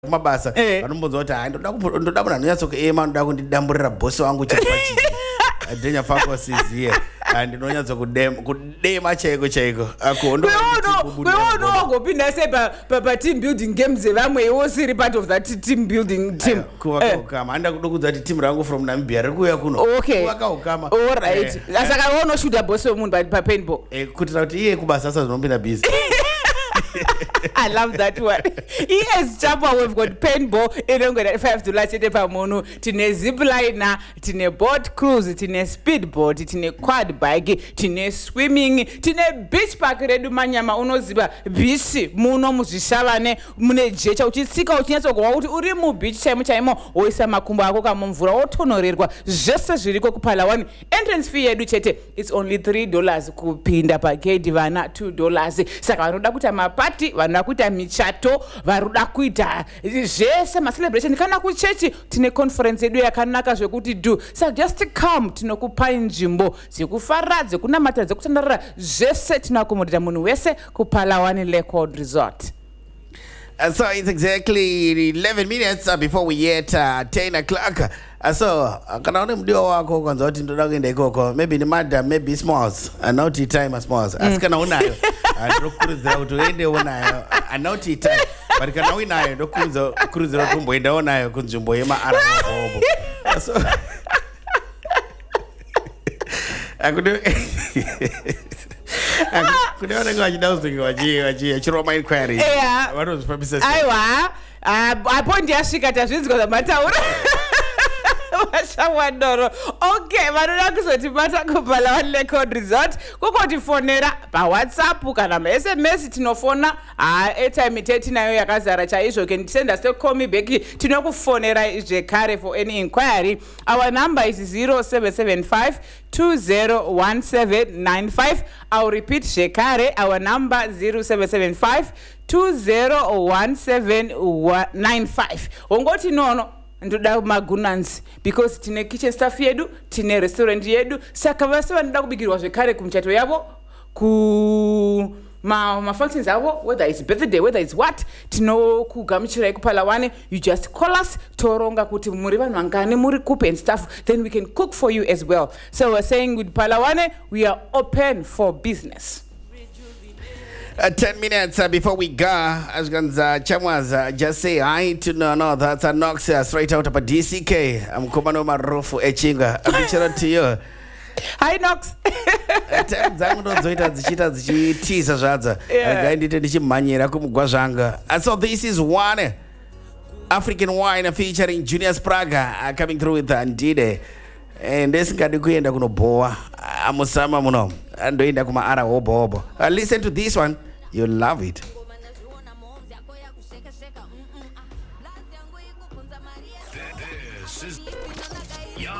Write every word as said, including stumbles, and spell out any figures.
kumabasa vanombonza kuti hai ndoda ndoda munhu anonyatsokuema ndoda kundidamburira bhosi wangu chepachii adhenya fakosiziye ndinonyatso kudema chaiko chaiko kweono wangopinda sei pateam building games dzevamwe iwo siri part of that team building team kuvakaukama handa kuda kudza kuti team rangu from Namibia riri kuuya kuno vakaukama allright saka wonoshuta bhosi wemunhu papaintball kuitira kuti iye kubasa asazvinopinda busy. I love that one. Yes, chapa, we've got paintball. Inongera five dollars chete pamunhu. Tine zipliner, tine boat cruise, tine speedboat, tine quad bike, tine swimming, tine beach park redu manyama unoziba beach muno muzvishavane mune jecha uchitsika uchinyatsokuona kuti uri mubeach chaimo chaimo woisa makumbo ako kamumvura wotonorerwa zvese zviriko kuPalawan. Entrance fee yedu chete it's only three dollars kupinda pagate vana two dollars. Saka vanoda kuita mapati vanoda kuita michato varuda kuita zvese macelebration kana kuchechi tine conference yedu yakanaka zvekuti do so just come tinokupai nzvimbo dzekufarira dzekunamata dzekutandarira zvese tinoakomodera munhu wese kuPalawan Lakewood Resort. Uh, so it's exactly eleven minutes uh, before we hit uh, ten o'clock. Uh, so uh, kana une mudiwa wako ukanza kuti ndoda kuenda ikoko maybe ni madam maybe smalls anoti time smalls asi kana unayo ndokurudzira kuti uende unayo anoti time but kana uinayo ndokurudzira kuti umboenda unayo kunzvimbo yemaarabobo so akude kune vanenge vachida kuzonge vachiroma inquiry vanozvifambisa aiwa apo ndiyasvika tazvinzwa zamataura vashawadoro okay vanoda kuzotibata kuPalawan Lakewood Resort kukotifonera pawhatsapp kana masms tinofona airtime tetinayo yakazara chaizvo can send us a call me back tinokufonera zvekare for any inquiry. Our number is zero seven seven five two zero one seven nine five. I'll repeat zvekare our number zero seven seven five two zero one seven nine five. Ongoti nono ndoda magunanzi because tine kitchen staff yedu tine restaurant yedu saka vase vanoda kubikirwa zvekare kumuchato yavo ku ma ma functions avo whether it's birthday whether it's what tinokugamuchirai kuPalawan. You just call us toronga kuti muri vanhu vangani muri kupe and stuff then we can cook for you as well. So we're saying with Palawan we are open for business. Uh, ten minutes uh, before we go, as uh, Chamwas, uh, just say hi to no, no, that's a Nox uh, straight out of a D C K. I'm Komano Marofu Echinga. A picture to you. Hi Nox. And so this is one African wine featuring Junior Spraga uh, coming through with Ndide. And this guy kuenda kuno boa amusama muno andoenda kuma ara obo obo. Listen to this one, you'll love it. This is